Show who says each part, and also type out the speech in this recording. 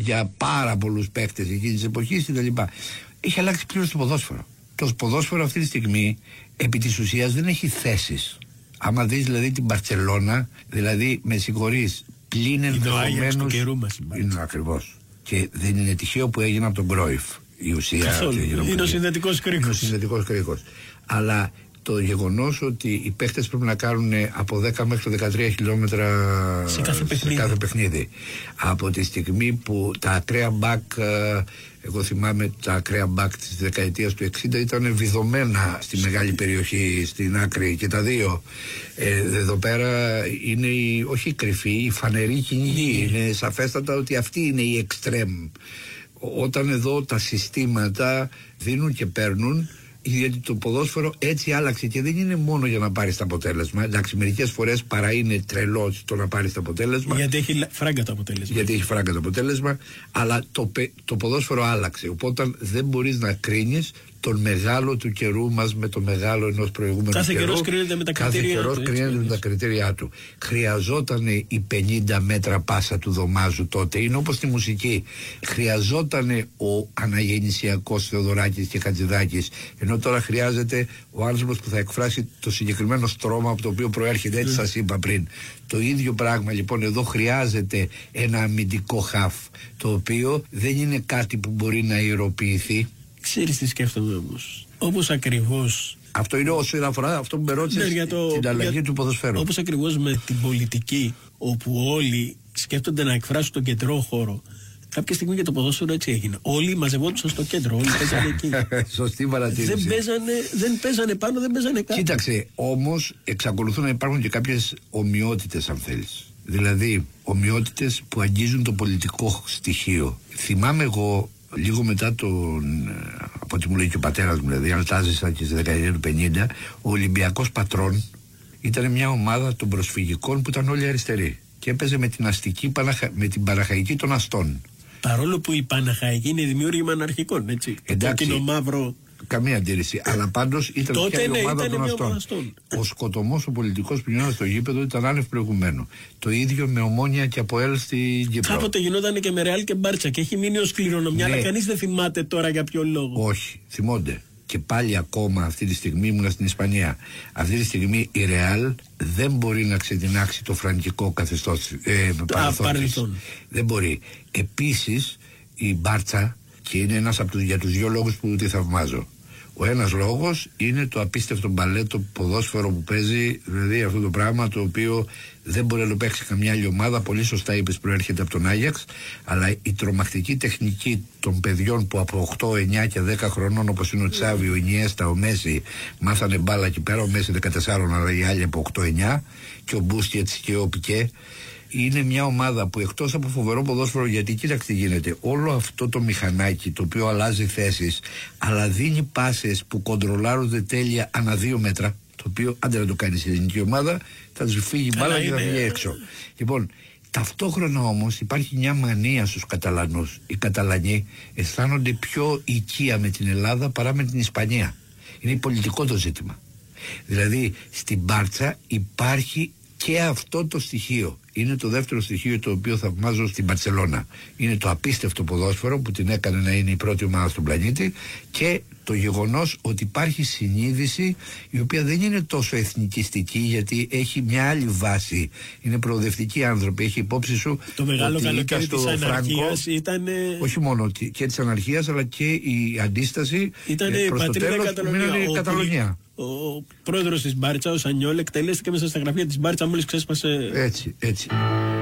Speaker 1: για πάρα πολλούς παίκτες εκείνης της εποχής κτλ. Έχει αλλάξει πλήρως το ποδόσφαιρο. Το ποδόσφαιρο αυτή τη στιγμή επί της ουσίας δεν έχει θέσεις. Άμα δεις δηλαδή την Μπαρτσελώνα, δηλαδή με συγχωρείς, πλην ενδεχομένως. Είναι ακριβώς. Και δεν είναι τυχαίο που έγινε από τον Κρόιφ η ουσία.
Speaker 2: Είναι ο συνδετικός κρίκος.
Speaker 1: Αλλά το γεγονός ότι οι παίχτες πρέπει να κάνουν από 10 μέχρι 13 χιλιόμετρα σε κάθε παιχνίδι. Από τη στιγμή που τα ακραία μπακ, εγώ θυμάμαι τα ακραία μπακ της δεκαετίας του 60 ήταν βιδωμένα στη μεγάλη περιοχή, στην άκρη, και τα δύο. Εδώ πέρα είναι όχι η κρυφή, η φανερή κυνηγή. Είναι σαφέστατα ότι αυτή είναι η εξτρέμ. Όταν εδώ τα συστήματα δίνουν και παίρνουν, γιατί το ποδόσφαιρο έτσι άλλαξε και δεν είναι μόνο για να πάρεις το αποτέλεσμα. Εντάξει, μερικές φορές παρά είναι τρελό το να πάρεις το αποτέλεσμα.
Speaker 2: Γιατί έχει φράγκα το αποτέλεσμα.
Speaker 1: Αλλά το ποδόσφαιρο άλλαξε. Οπότε δεν μπορείς να κρίνεις τον μεγάλο του καιρού μας με το μεγάλο ενός προηγούμενου καιρού.
Speaker 2: Κάθε καιρός κρίνεται με τα κριτήριά του.
Speaker 1: Χρειαζόταν οι 50 μέτρα πάσα του Δωμάζου τότε. Είναι όπως στη μουσική. Χρειαζόταν ο αναγεννησιακός Θεοδωράκης και Χατζηδάκης. Ενώ τώρα χρειάζεται ο άνθρωπος που θα εκφράσει το συγκεκριμένο στρώμα από το οποίο προέρχεται. Έτσι σας είπα πριν. Το ίδιο πράγμα λοιπόν εδώ χρειάζεται ένα αμυντικό χαφ, το οποίο δεν είναι κάτι που μπορεί να ιεροποιηθεί.
Speaker 2: Ξέρεις τι σκέφτομαι όμως? Όπως ακριβώς.
Speaker 1: Αυτό είναι όσον αφορά αυτό που με ρώτησες, την αλλαγή του ποδοσφαίρου.
Speaker 2: Όπως ακριβώς με την πολιτική, όπου όλοι σκέφτονται να εκφράσουν τον κεντρό χώρο. Κάποια στιγμή για το ποδόσφαιρο έτσι έγινε. Όλοι μαζευόντουσαν στο κέντρο, όλοι παίζανε εκεί.
Speaker 1: Σωστή παρατήρηση.
Speaker 2: Δεν παίζανε πάνω, δεν παίζανε κάτω.
Speaker 1: Κοίταξε, όμως εξακολουθούν να υπάρχουν και κάποιες ομοιότητες, αν θέλεις. Δηλαδή, ομοιότητες που αγγίζουν το πολιτικό στοιχείο. Θυμάμαι εγώ, λίγο μετά από ό,τι μου λέει και ο πατέρας μου, δηλαδή, αν τάζησα και στη δεκαετία του 50, ο Ολυμπιακός Πατρών ήταν μια ομάδα των προσφυγικών που ήταν όλοι αριστεροί. Και έπαιζε με την αστική, με την Παναχαϊκή των Αστών.
Speaker 2: Παρόλο που η Παναχαϊκή είναι δημιούργημα αναρχικών, έτσι.
Speaker 1: Εντάξει,
Speaker 2: το μαύρο.
Speaker 1: Καμία αντίρρηση. Αλλά πάντως ήταν
Speaker 2: τότε
Speaker 1: πια η ομάδα των Αστών. Ο σκοτωμός ο πολιτικός που γινόταν στο γήπεδο ήταν άνευ προηγουμένου. Το ίδιο με Ομόνια και ΑΠΟΕΛ στην Κύπρο.
Speaker 2: Κάποτε γινόταν και με Ρεάλ και Μπάρτσα και έχει μείνει ως κληρονομιά, αλλά κανείς δεν θυμάται τώρα για ποιο λόγο.
Speaker 1: Όχι, θυμώνται. Και πάλι ακόμα αυτή τη στιγμή ήμουν στην Ισπανία. Αυτή τη στιγμή η Ρεάλ δεν μπορεί να ξετινάξει το φραγκικό καθεστώς παρελθόν. Δεν μπορεί. Επίσης η Μπάρτσα, και είναι ένας για τους δύο λόγους που τη θαυμάζω. Ο ένας λόγος είναι το απίστευτο μπαλέτο ποδόσφαιρο που παίζει, δηλαδή αυτό το πράγμα το οποίο δεν μπορεί να το παίξει καμιά άλλη ομάδα. Πολύ σωστά είπες, προέρχεται από τον Άγιαξ, αλλά η τρομακτική τεχνική των παιδιών που από 8, 9 και 10 χρονών, όπως είναι ο Τσάβι, ο Ινιέστα, ο Μέση, μάθανε μπάλα εκεί πέρα, ο Μέση 14, αλλά οι άλλοι από 8-9, και ο Μπούσκετς και ο Πικέ. Είναι μια ομάδα που εκτός από φοβερό ποδόσφαιρο, γιατί κοίταξε τι γίνεται, όλο αυτό το μηχανάκι το οποίο αλλάζει θέσεις, αλλά δίνει πάσες που κοντρολάρονται τέλεια ανά 2 μέτρα, το οποίο άντε να το κάνει η ελληνική ομάδα, θα τους φύγει μπάλα και θα βγει έξω. Λοιπόν, ταυτόχρονα όμως υπάρχει μια μανία στους Καταλανούς. Οι Καταλανοί αισθάνονται πιο οικία με την Ελλάδα παρά με την Ισπανία. Είναι πολιτικό το ζήτημα. Δηλαδή στην Μπάρτσα υπάρχει και αυτό το στοιχείο. Είναι το δεύτερο στοιχείο το οποίο θαυμάζω στην Μπαρτσελώνα. Είναι το απίστευτο ποδόσφαιρο που την έκανε να είναι η πρώτη ομάδα στον πλανήτη, και το γεγονός ότι υπάρχει συνείδηση η οποία δεν είναι τόσο εθνικιστική, γιατί έχει μια άλλη βάση. Είναι προοδευτικοί άνθρωποι. Έχει υπόψη σου
Speaker 2: το μεγάλο καλοκαίρι της αναρχίας ήταν.
Speaker 1: Όχι μόνο και της αναρχίας, αλλά και η αντίσταση προς το τέλος που μείνανε η Καταλωνία.
Speaker 2: Ο πρόεδρος της Μπάρτσα, ο Σανιόλ, εκτελέστηκε μέσα στα γραφεία της Μπάρτσα μόλις ξέσπασε.
Speaker 1: Έτσι.